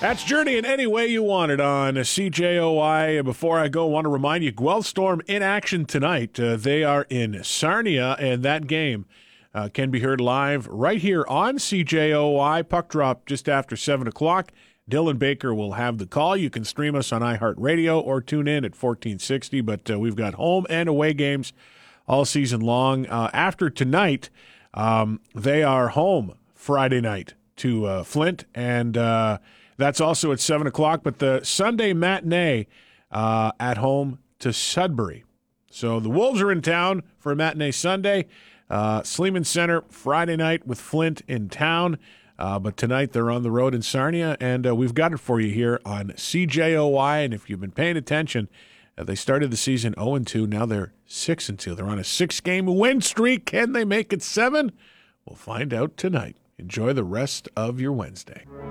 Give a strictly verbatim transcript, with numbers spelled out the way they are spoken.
That's Journey in any way you want it on C J O I. Before I go, I want to remind you, Guelph Storm in action tonight. Uh, they are in Sarnia, and that game uh, can be heard live right here on C J O I. Puck drop just after seven o'clock. Dylan Baker will have the call. You can stream us on iHeartRadio or tune in at fourteen sixty, but uh, we've got home and away games all season long. Uh, after tonight, um, they are home Friday night to uh, Flint, and uh, that's also at seven o'clock, but the Sunday matinee uh, at home to Sudbury. So the Wolves are in town for a matinee Sunday. Uh, Sleeman Center Friday night with Flint in town. Uh, but tonight they're on the road in Sarnia, and uh, we've got it for you here on C J O I. And if you've been paying attention, uh, they started the season oh and two. Now they're six and two. They're on a six-game win streak. Can they make it seven? We'll find out tonight. Enjoy the rest of your Wednesday.